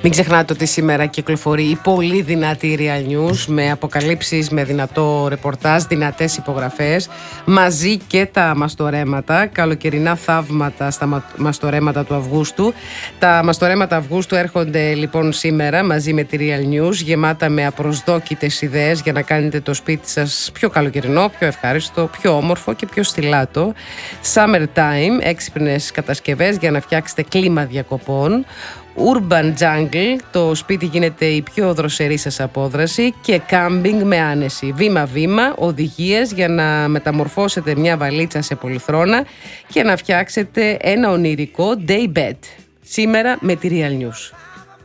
Μην ξεχνάτε ότι σήμερα κυκλοφορεί η πολύ δυνατή Real News με αποκαλύψεις, με δυνατό ρεπορτάζ, δυνατές υπογραφές, μαζί και τα μαστορέματα, καλοκαιρινά θαύματα στα μαστορέματα του Αυγούστου. Τα μαστορέματα Αυγούστου έρχονται λοιπόν σήμερα μαζί με τη Real News, γεμάτα με απροσδόκητες ιδέες για να κάνετε το σπίτι σας πιο καλοκαιρινό, πιο ευχάριστο, πιο όμορφο και πιο στιλάτο. Summertime, έξυπνες κατασκευές για να φτιάξετε κλίμα διακοπών. Urban Jungle, το σπίτι γίνεται η πιο δροσερή σας απόδραση. Και camping με άνεση, βήμα-βήμα, οδηγίες για να μεταμορφώσετε μια βαλίτσα σε πολυθρόνα και να φτιάξετε ένα ονειρικό day bed. Σήμερα με τη Real News.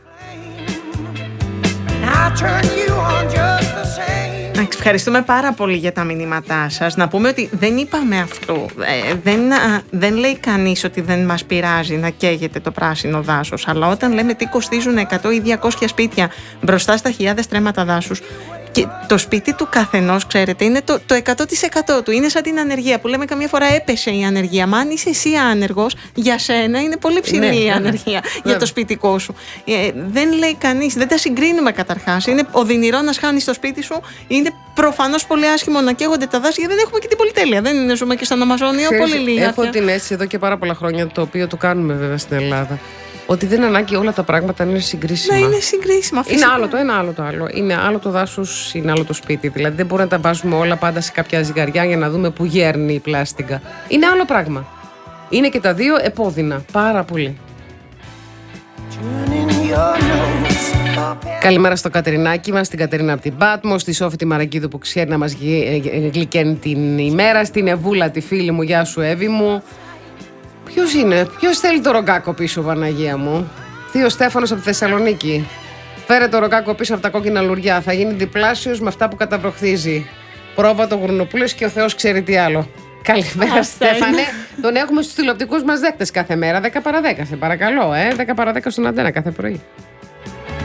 Ευχαριστούμε πάρα πολύ για τα μηνύματά σας. Να πούμε ότι δεν είπαμε αυτό. Δεν λέει κανείς ότι δεν μας πειράζει να καίγεται το πράσινο δάσος. Αλλά όταν λέμε τι κοστίζουν 100 ή 200 σπίτια μπροστά στα χιλιάδες τρέματα δάσους, και το σπίτι του καθενός, ξέρετε, είναι το 100% του. Είναι σαν την ανεργία που λέμε καμιά φορά έπεσε η ανεργία. Μα αν είσαι εσύ άνεργος, για σένα είναι πολύ ψηλή η ανεργία για το σπιτικό σου. Δεν λέει κανείς, δεν τα συγκρίνουμε καταρχάς. Είναι οδυνηρό να σχάνεις το σπίτι σου. Είναι προφανώς πολύ άσχημο να καίγονται τα δάση, γιατί δεν έχουμε και την πολυτέλεια. Δεν είναι, ζούμε και στον Αμαζόνιο πολύ λίγα. Έχω την αίσθηση εδώ και πάρα πολλά χρόνια, το οποίο το κάνουμε βέβαια στην Ελλάδα, ότι δεν είναι ανάγκη όλα τα πράγματα να είναι συγκρίσιμα. Ναι, είναι συγκρίσιμα. Είναι άλλο το ένα, άλλο το άλλο. Είναι άλλο το δάσος, είναι άλλο το σπίτι. Δηλαδή δεν μπορούμε να τα βάζουμε όλα πάντα σε κάποια ζυγαριά για να δούμε πού γέρνει η πλάστιγκα. Είναι άλλο πράγμα. Είναι και τα δύο επώδυνα. Πάρα πολύ. Καλημέρα στο Κατερινάκι μας, στην Κατερίνα από την Πάτμο, στη Σόφη τη Μαραγκίδου που ξέρει να μας γλυκαίνει την ημέρα, στην Εβούλα τη φίλη μου, γεια σου Εύη μου. Ποιος είναι, ποιος θέλει το ρογκάκο πίσω, Παναγία μου? Θείο Στέφανος από τη Θεσσαλονίκη. Φέρε το ρογκάκο πίσω από τα κόκκινα λουριά. Θα γίνει διπλάσιος με αυτά που καταβροχθίζει. Πρόβατο Γουρνοπούλος και ο Θεός ξέρει τι άλλο. Καλημέρα, Στέφανε. Τον έχουμε στους τηλεοπτικούς μας δέκτες κάθε μέρα. 10 παρά 10, σε παρακαλώ. 10 παρά 10 στον Αντένα κάθε πρωί.